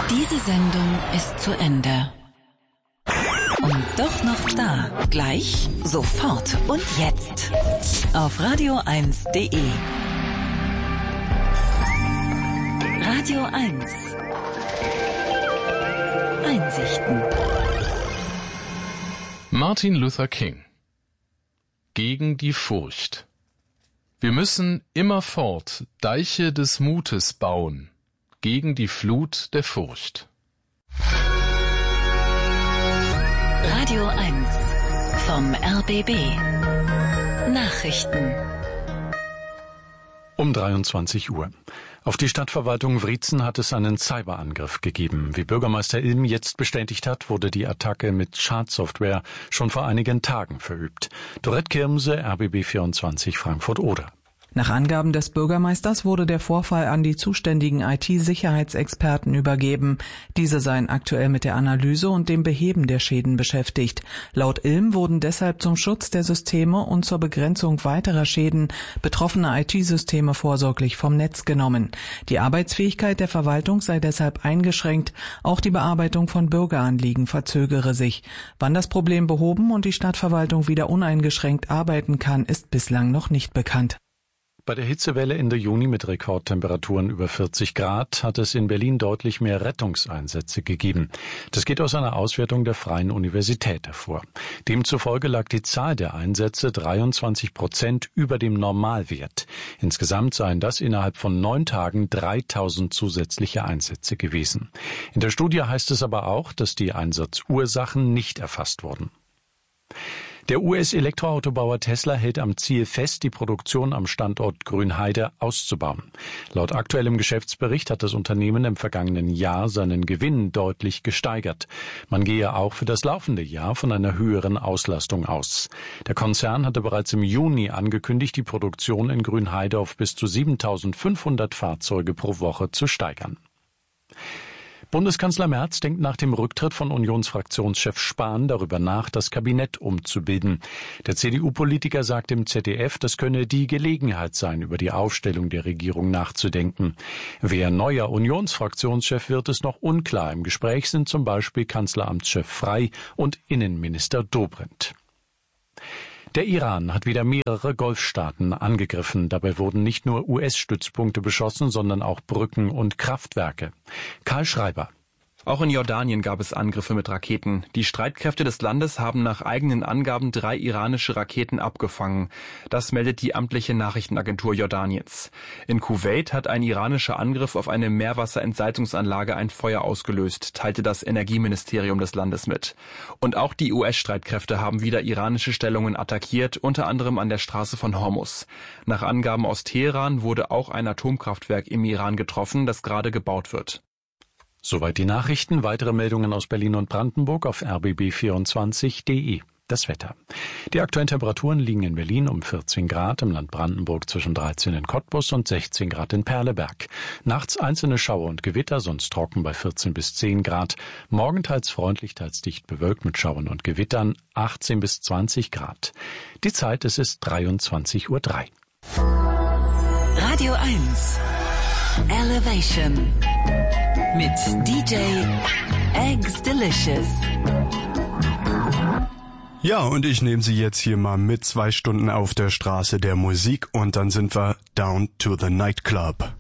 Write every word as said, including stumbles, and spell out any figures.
Diese Sendung ist zu Ende. Und doch noch da. Gleich, sofort und jetzt. Auf radio eins punkt de. Radio eins. Einsichten. Martin Luther King. Gegen die Furcht. Wir müssen immerfort Deiche des Mutes bauen, gegen die Flut der Furcht. Radio eins vom R B B. Nachrichten. Um dreiundzwanzig Uhr. Auf die Stadtverwaltung Wriezen hat es einen Cyberangriff gegeben. Wie Bürgermeister Ilm jetzt bestätigt hat, wurde die Attacke mit Schadsoftware schon vor einigen Tagen verübt. Dorette Kirmse, R B B vierundzwanzig, Frankfurt-Oder. Nach Angaben des Bürgermeisters wurde der Vorfall an die zuständigen I T-Sicherheitsexperten übergeben. Diese seien aktuell mit der Analyse und dem Beheben der Schäden beschäftigt. Laut Ilm wurden deshalb zum Schutz der Systeme und zur Begrenzung weiterer Schäden betroffene I T-Systeme vorsorglich vom Netz genommen. Die Arbeitsfähigkeit der Verwaltung sei deshalb eingeschränkt. Auch die Bearbeitung von Bürgeranliegen verzögere sich. Wann das Problem behoben und die Stadtverwaltung wieder uneingeschränkt arbeiten kann, ist bislang noch nicht bekannt. Bei der Hitzewelle Ende Juni mit Rekordtemperaturen über vierzig Grad hat es in Berlin deutlich mehr Rettungseinsätze gegeben. Das geht aus einer Auswertung der Freien Universität hervor. Demzufolge lag die Zahl der Einsätze dreiundzwanzig Prozent über dem Normalwert. Insgesamt seien das innerhalb von neun Tagen dreitausend zusätzliche Einsätze gewesen. In der Studie heißt es aber auch, dass die Einsatzursachen nicht erfasst wurden. Der U S-Elektroautobauer Tesla hält am Ziel fest, die Produktion am Standort Grünheide auszubauen. Laut aktuellem Geschäftsbericht hat das Unternehmen im vergangenen Jahr seinen Gewinn deutlich gesteigert. Man gehe auch für das laufende Jahr von einer höheren Auslastung aus. Der Konzern hatte bereits im Juni angekündigt, die Produktion in Grünheide auf bis zu siebentausendfünfhundert Fahrzeuge pro Woche zu steigern. Bundeskanzler Merz denkt nach dem Rücktritt von Unionsfraktionschef Spahn darüber nach, das Kabinett umzubilden. Der C D U-Politiker sagt im Z D F, das könne die Gelegenheit sein, über die Aufstellung der Regierung nachzudenken. Wer neuer Unionsfraktionschef wird, ist noch unklar. Im Gespräch sind zum Beispiel Kanzleramtschef Frey und Innenminister Dobrindt. Der Iran hat wieder mehrere Golfstaaten angegriffen. Dabei wurden nicht nur U S-Stützpunkte beschossen, sondern auch Brücken und Kraftwerke. Karl Schreiber. Auch in Jordanien gab es Angriffe mit Raketen. Die Streitkräfte des Landes haben nach eigenen Angaben drei iranische Raketen abgefangen. Das meldet die amtliche Nachrichtenagentur Jordaniens. In Kuwait hat ein iranischer Angriff auf eine Meerwasserentsalzungsanlage ein Feuer ausgelöst, teilte das Energieministerium des Landes mit. Und auch die U S-Streitkräfte haben wieder iranische Stellungen attackiert, unter anderem an der Straße von Hormuz. Nach Angaben aus Teheran wurde auch ein Atomkraftwerk im Iran getroffen, das gerade gebaut wird. Soweit die Nachrichten. Weitere Meldungen aus Berlin und Brandenburg auf r b b vierundzwanzig punkt de. Das Wetter. Die aktuellen Temperaturen liegen in Berlin um vierzehn Grad, im Land Brandenburg zwischen dreizehn in Cottbus und sechzehn Grad in Perleberg. Nachts einzelne Schauer und Gewitter, sonst trocken bei vierzehn bis zehn Grad. Morgen teils freundlich, teils dicht bewölkt mit Schauern und Gewittern, achtzehn bis zwanzig Grad. Die Zeit, es ist dreiundzwanzig Uhr drei. Radio eins. Elevation. Mit D J Eggs Delicious. Ja, und ich nehme Sie jetzt hier mal mit zwei Stunden auf der Straße der Musik und dann sind wir down to the nightclub.